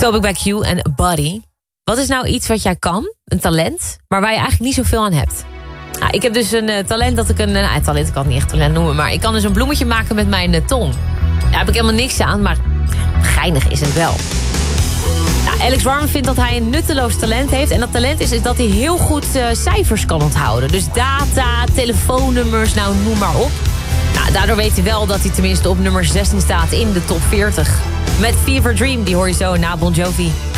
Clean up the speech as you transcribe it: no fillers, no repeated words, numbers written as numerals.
Toby bij Q en Buddy. Wat is nou iets wat jij kan, een talent, maar waar je eigenlijk niet zoveel aan hebt? Nou, ik heb dus een talent dat ik talent, ik kan het niet echt talent noemen, maar ik kan dus een bloemetje maken met mijn tong. Daar heb ik helemaal niks aan, maar geinig is het wel. Nou, Alex Warm vindt dat hij een nutteloos talent heeft. En dat talent is dat hij heel goed cijfers kan onthouden. Dus data, telefoonnummers, nou noem maar op. Nou, daardoor weet hij wel dat hij tenminste op nummer 16 staat in de top 40. Met Fever Dream, die hoor je zo na Bon Jovi.